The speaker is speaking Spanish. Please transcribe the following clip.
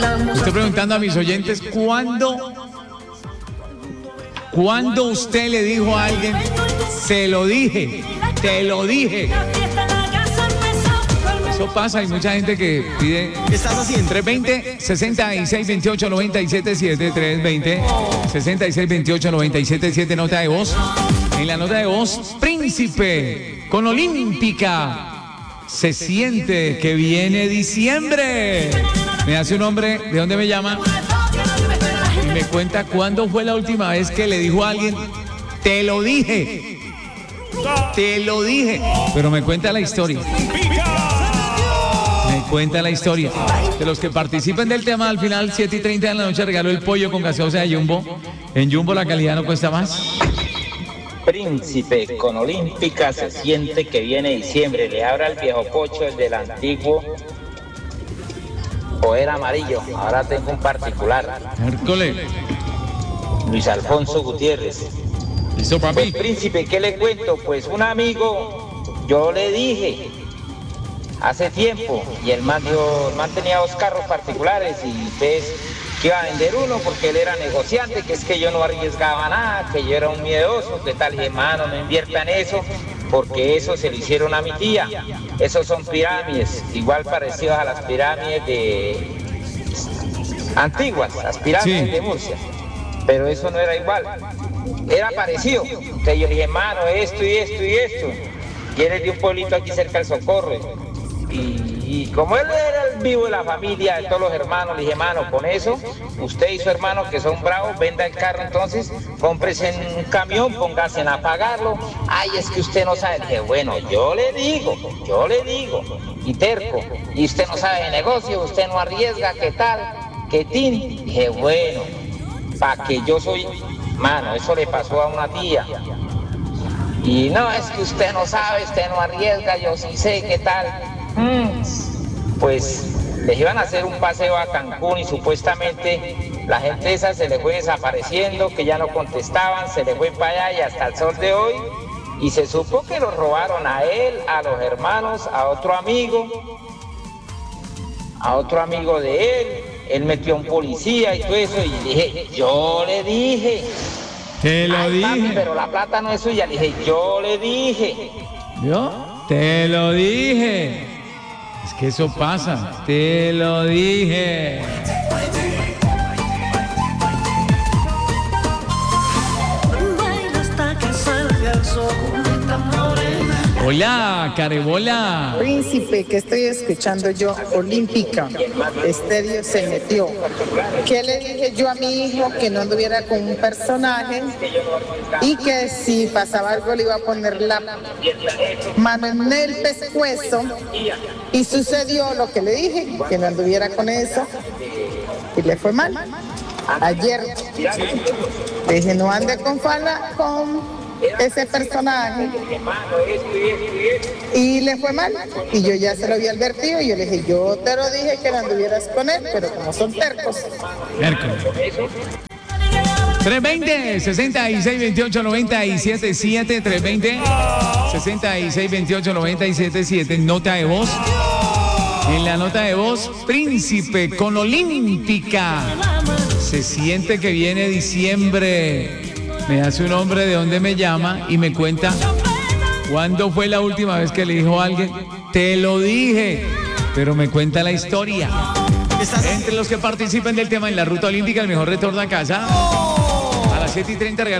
Estoy preguntando a mis oyentes, ¿cuándo usted le dijo a alguien, se lo dije, te lo dije? Eso pasa, hay mucha gente que pide. ¿Qué estás haciendo? 320-6628-977, 320-6628-977, nota de voz. En la nota de voz, Príncipe con Olímpica. Se siente que viene diciembre. Me hace un hombre, ¿de dónde me llama? Y me cuenta cuándo fue la última vez que le dijo a alguien, te lo dije. Te lo dije. Pero me cuenta la historia. Me cuenta la historia. De los que participen del tema, al final, 7:30 de la noche, regalo el pollo con gaseosa de Jumbo. En Jumbo la calidad no cuesta más. Príncipe con Olímpica, se siente que viene diciembre. Le habla el viejo Pocho, el del antiguo Poder Amarillo. Ahora tengo un particular. Hércules. Luis Alfonso Gutiérrez. ¿Listo, papi? Pues, príncipe, ¿qué le cuento? Pues un amigo, yo le dije hace tiempo, y el man tenía 2 carros particulares y pues que iba a vender uno porque él era negociante, que es que yo no arriesgaba nada, que yo era un miedoso, que tal, y hermano, no invierta en eso, porque eso se lo hicieron a mi tía. Esos son pirámides, igual parecidos a las pirámides de antiguas, las pirámides Sí. de Murcia, pero eso no era igual, era parecido. Entonces yo le dije, hermano, esto y esto y esto, y él es de un pueblito aquí cerca del Socorro. Y como él era el vivo de la familia, de todos los hermanos, le dije, hermano, con eso, usted y su hermano que son bravos, venda el carro entonces, cómprese en un camión, póngase a pagarlo. Ay, es que usted no sabe. Le dije, bueno, yo le digo, y terco, y usted no sabe de negocio, usted no arriesga, ¿qué tal? ¿Qué tin? Dije, bueno, pa' que yo soy, mano, eso le pasó a una tía. Y no, es que usted no sabe, usted no arriesga, yo sí sé, ¿qué tal? Pues les iban a hacer un paseo a Cancún y supuestamente la gente esa se les fue desapareciendo, que ya no contestaban, se les fue para allá y hasta el sol de hoy, y se supo que lo robaron a él, a los hermanos, a otro amigo de él metió a un policía y todo eso, y dije, yo le dije. Te lo Ay, dije. papi, pero la plata no es suya, le dije, yo le dije. ¿Yo? Te lo dije. Es que eso pasa. Te lo dije. Hola, Carebola. Príncipe, que estoy escuchando yo, Olímpica, Estadio se metió. ¿Qué le dije yo a mi hijo? Que no anduviera con un personaje y que si pasaba algo le iba a poner la mano en el pescuezo, y sucedió lo que le dije, que no anduviera con eso y le fue mal. Ayer le dije, no ande con ese personaje, y le fue mal, y yo ya se lo había advertido, y yo le dije, yo te lo dije que no anduvieras con él, pero como son tercos. Hércules. 320-6628-977, 320-6628-977, nota de voz. En la nota de voz, Príncipe con Olímpica. Se siente que viene diciembre. Me hace un hombre de dónde me llama y me cuenta cuándo fue la última vez que le dijo a alguien, te lo dije, pero me cuenta la historia. Entre los que participen del tema en la ruta olímpica, el mejor retorno a casa. A las 7:30 regalamos